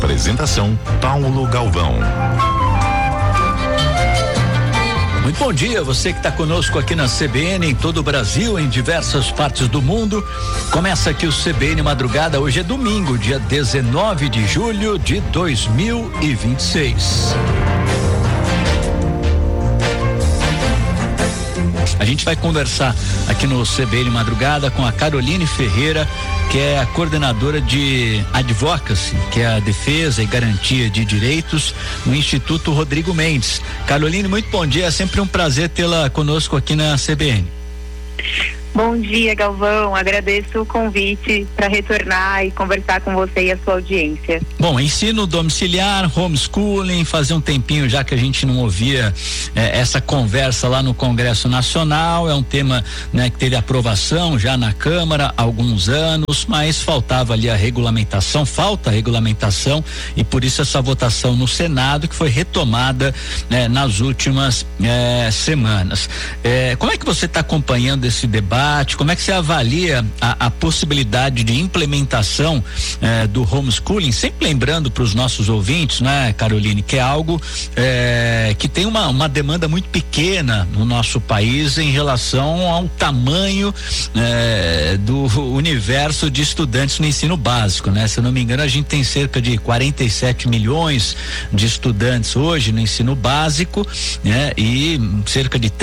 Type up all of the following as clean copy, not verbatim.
Apresentação Paulo Galvão. Muito bom dia, você que está conosco aqui na CBN, em todo o Brasil, em diversas partes do mundo. Começa aqui o CBN Madrugada, hoje é domingo, dia 19 de julho de 2026. A gente vai conversar aqui no CBN Madrugada com a Caroline Ferreira, que é a coordenadora de Advocacy, que é a defesa e garantia de direitos no Instituto Rodrigo Mendes. Caroline, muito bom dia, é sempre um prazer tê-la conosco aqui na CBN. Bom dia, Galvão, agradeço o convite para retornar e conversar com você e a sua audiência. Bom, ensino domiciliar, homeschooling, fazia um tempinho já que a gente não ouvia essa conversa lá no Congresso Nacional, é um tema, né, que teve aprovação já na Câmara há alguns anos, mas faltava ali falta a regulamentação e por isso essa votação no Senado que foi retomada, né, nas últimas semanas. Como é que você está acompanhando esse debate? Como é que você avalia a possibilidade de implementação do homeschooling? Sempre lembrando para os nossos ouvintes, né, Caroline, que é algo que tem uma demanda muito pequena no nosso país em relação ao tamanho do universo de estudantes no ensino básico, né? Se eu não me engano, a gente tem cerca de 47 milhões de estudantes hoje no ensino básico, né? E cerca de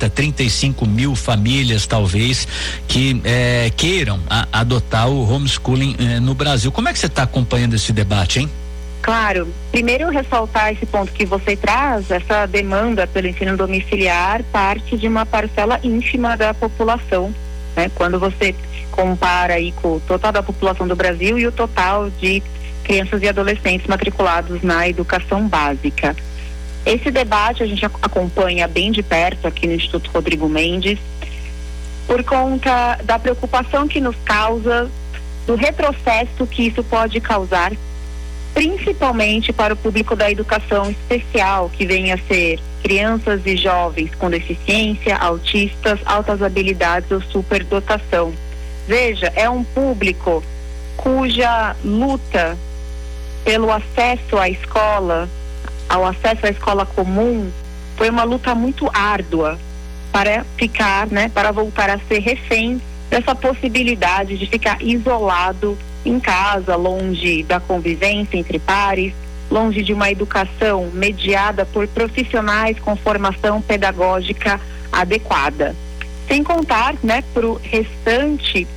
35 mil famílias, talvez, que queiram adotar o homeschooling no Brasil. Como é que você está acompanhando esse debate, hein? Claro, primeiro ressaltar esse ponto que você traz, essa demanda pelo ensino domiciliar parte de uma parcela ínfima da população, né? Quando você compara aí com o total da população do Brasil e o total de crianças e adolescentes matriculados na educação básica. Esse debate a gente acompanha bem de perto aqui no Instituto Rodrigo Mendes, por conta da preocupação que nos causa, do retrocesso que isso pode causar, principalmente para o público da educação especial, que vem a ser crianças e jovens com deficiência, autistas, altas habilidades ou superdotação. Veja, é um público cuja luta pelo acesso à escola, ao acesso à escola comum, foi uma luta muito árdua para ficar, né, para voltar a ser refém dessa possibilidade de ficar isolado em casa, longe da convivência entre pares, longe de uma educação mediada por profissionais com formação pedagógica adequada. Sem contar, né, para o restante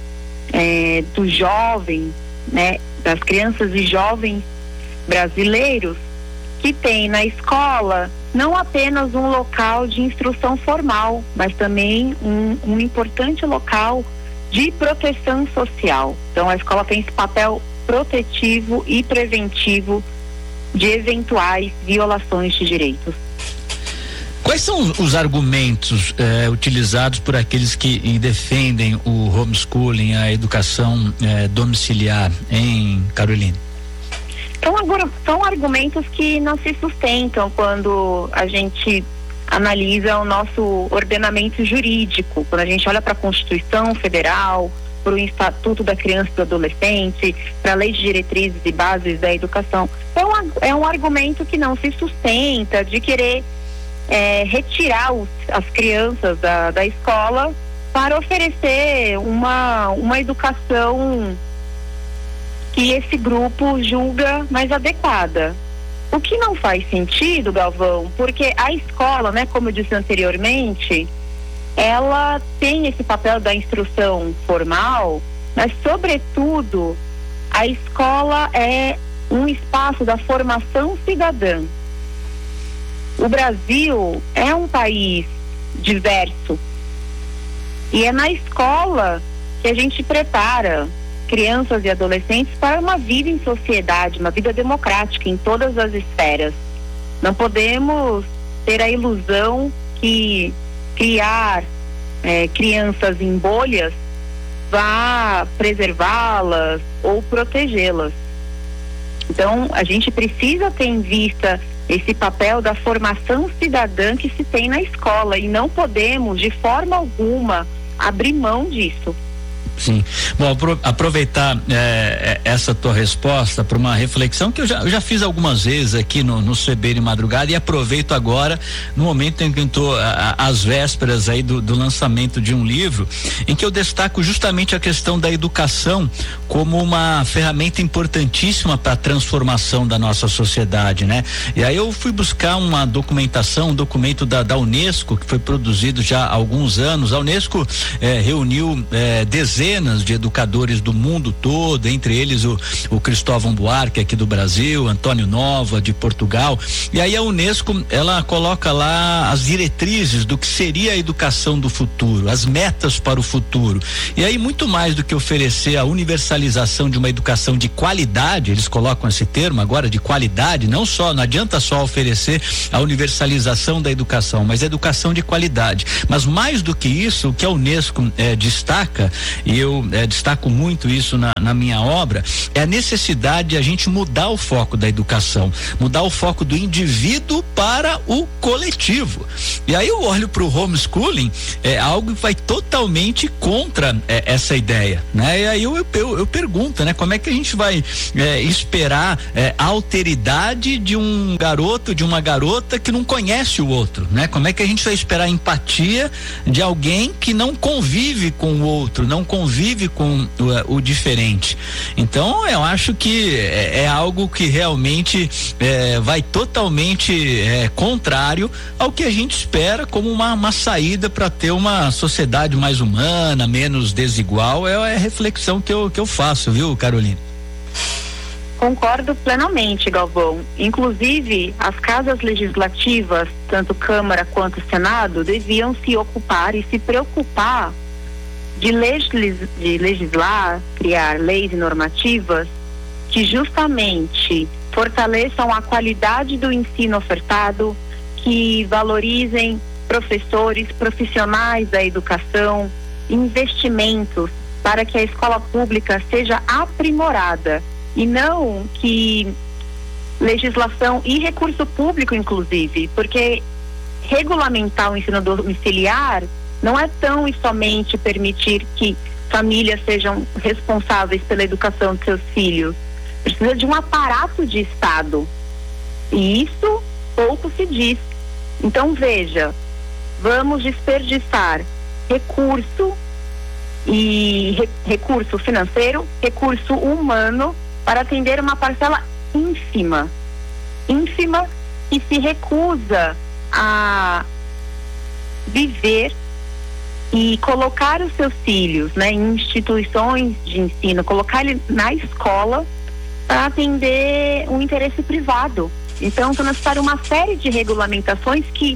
dos jovens, né, das crianças e jovens brasileiros que tem na escola não apenas um local de instrução formal, mas também um importante local de proteção social. Então a escola tem esse papel protetivo e preventivo de eventuais violações de direitos. Quais são os argumentos utilizados por aqueles que defendem o homeschooling, a educação domiciliar, em Caroline? Então, agora, são argumentos que não se sustentam quando a gente analisa o nosso ordenamento jurídico, quando a gente olha para a Constituição Federal, para o Estatuto da Criança e do Adolescente, para a Lei de Diretrizes e Bases da Educação. Então, é um argumento que não se sustenta de querer retirar as crianças da escola para oferecer uma educação que esse grupo julga mais adequada. O que não faz sentido, Galvão, porque a escola, né, como eu disse anteriormente, ela tem esse papel da instrução formal, mas, sobretudo, a escola é um espaço da formação cidadã. O Brasil é um país diverso e é na escola que a gente prepara crianças e adolescentes para uma vida em sociedade, uma vida democrática em todas as esferas. Não podemos ter a ilusão que criar crianças em bolhas vá preservá-las ou protegê-las. Então, a gente precisa ter em vista esse papel da formação cidadã que se tem na escola e não podemos, de forma alguma, abrir mão disso. Sim. Bom, aproveitar essa tua resposta para uma reflexão que eu já fiz algumas vezes aqui no CB de Madrugada, e aproveito agora no momento em que eu estou às vésperas aí do lançamento de um livro em que eu destaco justamente a questão da educação como uma ferramenta importantíssima para a transformação da nossa sociedade, né? E aí eu fui buscar uma documentação, um documento da Unesco, que foi produzido já há alguns anos. A Unesco reuniu dezenas de educadores do mundo todo, entre eles o Cristóvão Buarque aqui do Brasil, Antônio Nova de Portugal, e aí a Unesco ela coloca lá as diretrizes do que seria a educação do futuro, as metas para o futuro. E aí, muito mais do que oferecer a universalização de uma educação de qualidade, eles colocam esse termo agora de qualidade, não adianta só oferecer a universalização da educação, mas a educação de qualidade. Mas mais do que isso, o que a Unesco destaca, e eu destaco muito isso na minha obra, é a necessidade de a gente mudar o foco da educação, mudar o foco do indivíduo para o coletivo. E aí eu olho para o homeschooling, algo que vai totalmente contra essa ideia, né? E aí eu pergunto, né? Como é que a gente vai esperar a alteridade de um garoto, de uma garota que não conhece o outro, né? Como é que a gente vai esperar a empatia de alguém que não convive com o outro, não convive com o diferente? Então eu acho que é algo que realmente vai totalmente contrário ao que a gente espera como uma saída para ter uma sociedade mais humana, menos desigual. É a reflexão que eu faço, viu, Carolina? Concordo plenamente, Galvão. Inclusive, as casas legislativas, tanto Câmara quanto Senado, deviam se ocupar e se preocupar de legislar, criar leis e normativas que justamente fortaleçam a qualidade do ensino ofertado, que valorizem professores, profissionais da educação, investimentos para que a escola pública seja aprimorada, e não que legislação e recurso público, inclusive, porque regulamentar o ensino domiciliar não é tão e somente permitir que famílias sejam responsáveis pela educação de seus filhos. Precisa de um aparato de Estado, e isso pouco se diz. Então veja, vamos desperdiçar recurso financeiro, recurso humano para atender uma parcela ínfima que se recusa a viver e colocar os seus filhos, né, em instituições de ensino, colocar ele na escola para atender um interesse privado. Então, são necessárias uma série de regulamentações que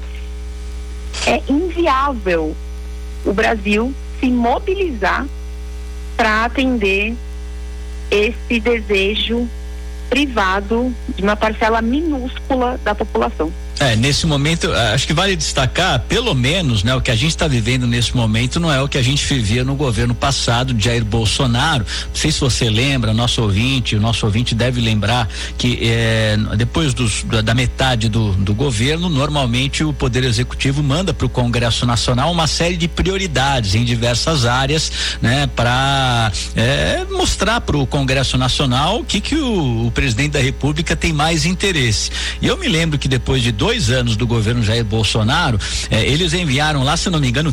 é inviável o Brasil se mobilizar para atender esse desejo privado de uma parcela minúscula da população. Nesse momento, acho que vale destacar, pelo menos, né, o que a gente está vivendo nesse momento não é o que a gente vivia no governo passado de Jair Bolsonaro. Não sei se você lembra, o nosso ouvinte deve lembrar que depois da metade do governo, normalmente o Poder Executivo manda para o Congresso Nacional uma série de prioridades em diversas áreas, né, para mostrar para o Congresso Nacional o que o presidente da República tem mais interesse. E eu me lembro que depois de 2 anos do governo Jair Bolsonaro, eles enviaram lá, se não me engano,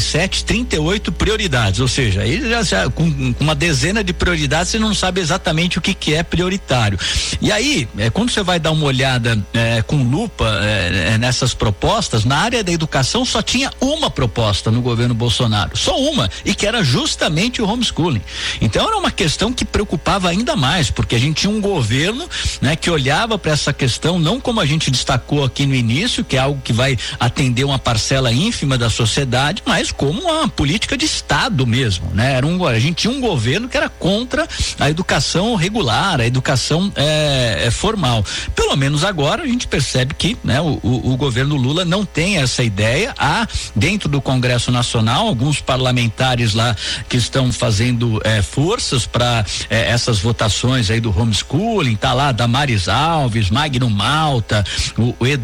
38 prioridades, ou seja, eles já com uma dezena de prioridades, você não sabe exatamente o que é prioritário. E aí, quando você vai dar uma olhada com lupa nessas propostas, na área da educação só tinha uma proposta no governo Bolsonaro, só uma, e que era justamente o homeschooling. Então era uma questão que preocupava ainda mais, porque a gente tinha um governo, né, que olhava para essa questão não como a gente destacou aqui no início, que é algo que vai atender uma parcela ínfima da sociedade, mas como uma política de Estado mesmo, né? A gente tinha um governo que era contra a educação regular, a educação formal. Pelo menos agora a gente percebe que, né, o governo Lula não tem essa ideia. Há dentro do Congresso Nacional alguns parlamentares lá que estão fazendo forças para essas votações aí do homeschooling. Tá lá Damares Alves, Magno Malta, o Eduardo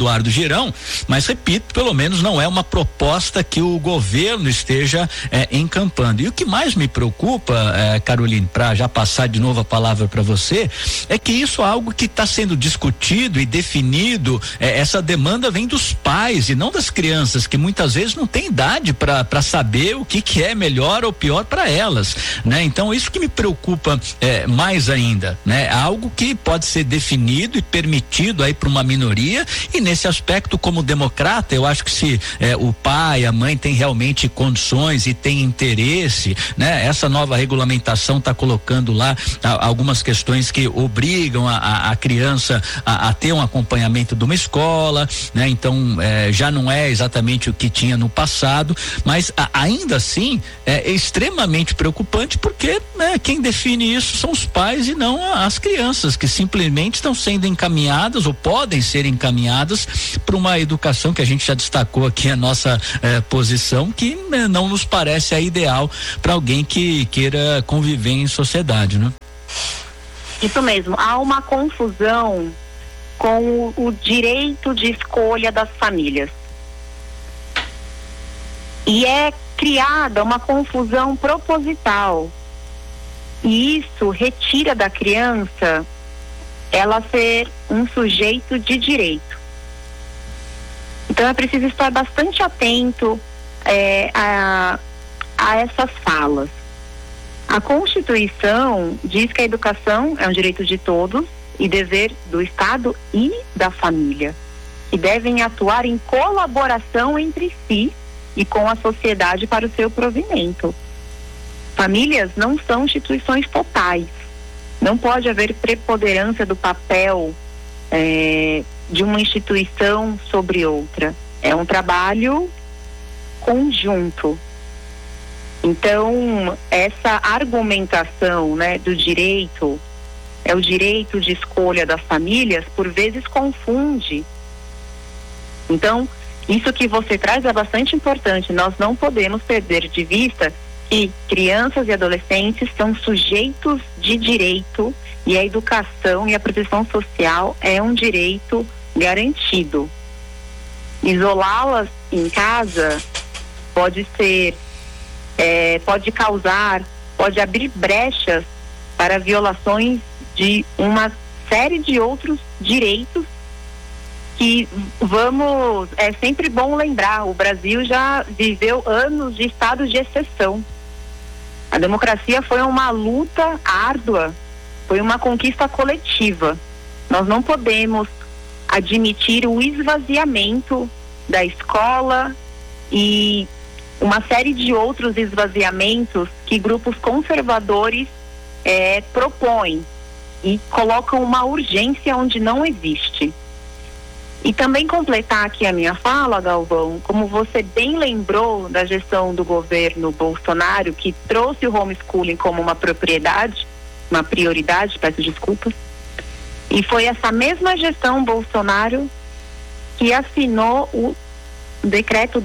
Eduardo Girão, mas repito, pelo menos não é uma proposta que o governo esteja encampando. E o que mais me preocupa, Caroline, para já passar de novo a palavra para você, é que isso é algo que está sendo discutido e definido. Essa demanda vem dos pais e não das crianças, que muitas vezes não têm idade para saber o que é melhor ou pior para elas, né? Então isso que me preocupa mais ainda, né? Algo que pode ser definido e permitido aí para uma minoria, e nesse aspecto, como democrata, eu acho que se o pai, a mãe tem realmente condições e tem interesse, né? Essa nova regulamentação está colocando lá algumas questões que obrigam a criança a ter um acompanhamento de uma escola, né? Então já não é exatamente o que tinha no passado, mas ainda assim é extremamente preocupante, porque quem define isso são os pais e não as crianças, que simplesmente estão sendo encaminhadas ou podem ser encaminhadas para uma educação que a gente já destacou aqui, a nossa posição, que não nos parece a ideal para alguém que queira conviver em sociedade, né? Isso mesmo, há uma confusão com o direito de escolha das famílias. E é criada uma confusão proposital. E isso retira da criança ela ser um sujeito de direito. Então é preciso estar bastante atento a essas falas. A Constituição diz que a educação é um direito de todos e dever do Estado e da família, que devem atuar em colaboração entre si e com a sociedade para o seu provimento. Famílias não são instituições totais. Não pode haver preponderância do papel de uma instituição sobre outra. É um trabalho conjunto. Então, essa argumentação, né, do direito, o direito de escolha das famílias, por vezes confunde. Então, isso que você traz é bastante importante. Nós não podemos perder de vista que crianças e adolescentes são sujeitos de direito, e a educação e a proteção social é um direito garantido. Isolá-las em casa pode ser, pode abrir brechas para violações de uma série de outros direitos que é sempre bom lembrar, o Brasil já viveu anos de estado de exceção. A democracia foi uma luta árdua, foi uma conquista coletiva. Nós não podemos admitir o esvaziamento da escola e uma série de outros esvaziamentos que grupos conservadores propõem e colocam uma urgência onde não existe. E também completar aqui a minha fala, Galvão, como você bem lembrou da gestão do governo Bolsonaro, que trouxe o homeschooling como uma prioridade, peço desculpas, e foi essa mesma gestão Bolsonaro que assinou o decreto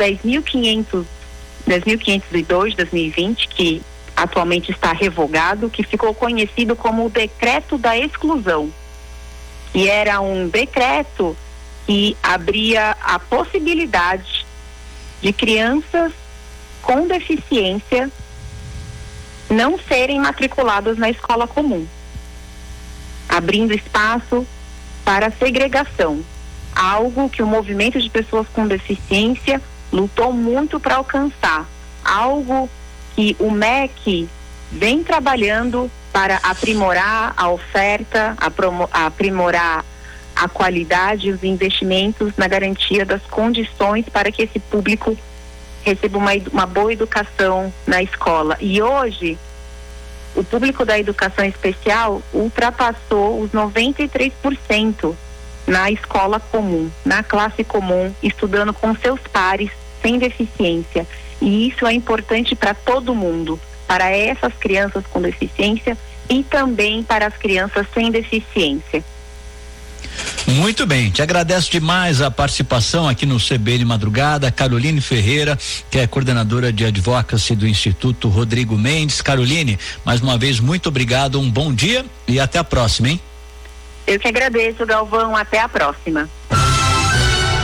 10.502 de 2020, que atualmente está revogado, que ficou conhecido como o decreto da exclusão, que era um decreto que abria a possibilidade de crianças com deficiência não serem matriculadas na escola comum, abrindo espaço para a segregação, algo que o movimento de pessoas com deficiência lutou muito para alcançar, algo que o MEC vem trabalhando para aprimorar a oferta, aprimorar a qualidade e os investimentos na garantia das condições para que esse público receba uma boa educação na escola. E hoje, o público da educação especial ultrapassou os 93% na escola comum, na classe comum, estudando com seus pares sem deficiência. E isso é importante para todo mundo, para essas crianças com deficiência e também para as crianças sem deficiência. Muito bem, te agradeço demais a participação aqui no CBN Madrugada, Caroline Ferreira, que é coordenadora de Advocacy do Instituto Rodrigo Mendes. Caroline, mais uma vez, muito obrigado, um bom dia e até a próxima, hein? Eu que agradeço, Galvão, até a próxima.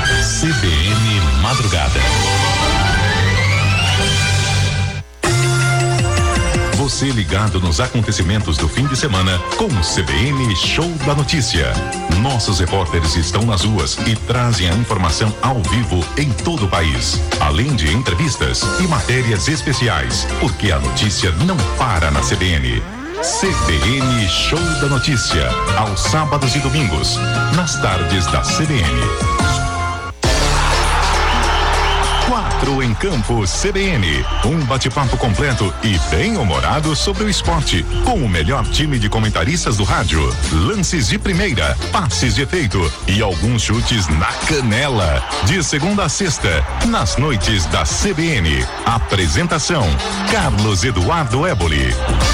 CBN Madrugada. Você ligado nos acontecimentos do fim de semana com o CBN Show da Notícia. Nossos repórteres estão nas ruas e trazem a informação ao vivo em todo o país. Além de entrevistas e matérias especiais, porque a notícia não para na CBN. CBN Show da Notícia, aos sábados e domingos, nas tardes da CBN. 4 em Campo CBN, um bate-papo completo e bem humorado sobre o esporte, com o melhor time de comentaristas do rádio, lances de primeira, passes de efeito e alguns chutes na canela. De segunda a sexta, nas noites da CBN. Apresentação: Carlos Eduardo Éboli.